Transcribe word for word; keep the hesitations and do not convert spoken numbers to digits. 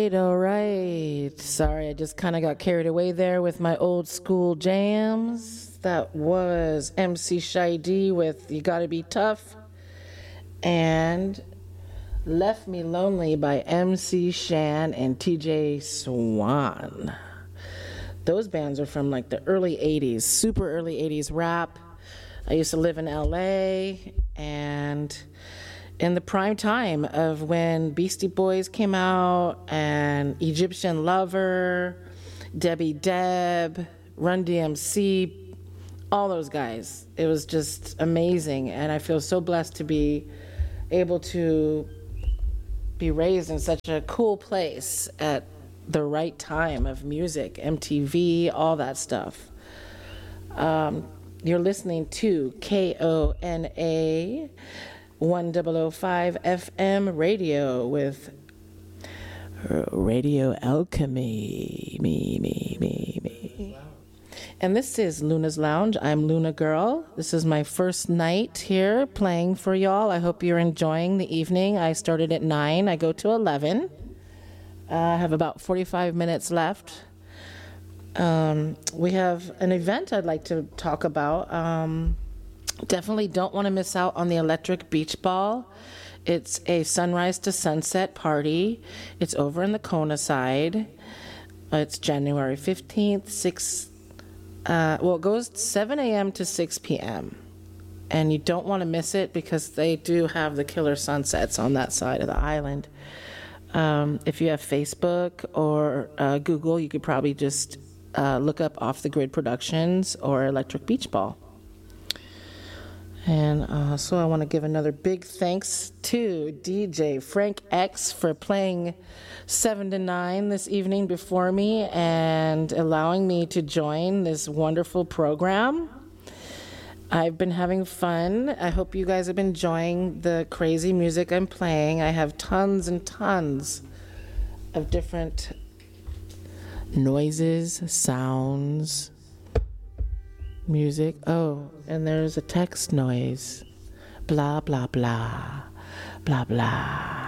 right, all right. Sorry, I just kind of got carried away there with my old school jams. That was M C Shy D with You Gotta Be Tough and Left Me Lonely by M C Shan and T J Swan. Those bands are from like the early eighties, super early eighties rap. I used to live in L A, and in the prime time of when Beastie Boys came out and Egyptian Lover, Debbie Deb, Run D M C, all those guys. It was just amazing, and I feel so blessed to be able to be raised in such a cool place at the right time of music, M T V, all that stuff. Um, you're listening to K O N A one thousand five F M radio with Radio Alchemy. Me, me, me, me. And this is Luna's Lounge. I'm Luna Girl. This is my first night here playing for y'all. I hope you're enjoying the evening. I started at nine. I go to eleven. Uh, I have about forty-five minutes left. Um, we have an event I'd like to talk about. Um, definitely don't want to miss out on the Electric Beach Ball. It's a sunrise to sunset party. It's over in the Kona side. Uh, it's January fifteenth, six. Uh, well, it goes seven a.m. to six p.m. And you don't want to miss it because they do have the killer sunsets on that side of the island. Um, if you have Facebook or uh, Google, you could probably just uh, look up Off the Grid Productions or Electric Beach Ball. And uh, so I want to give another big thanks to D J Frank X for playing seven to nine this evening before me and allowing me to join this wonderful program. I've been having fun. I hope you guys have been enjoying the crazy music I'm playing. I have tons and tons of different noises, sounds, music. Oh, and there's a text noise. Blah, blah, blah. Blah, blah.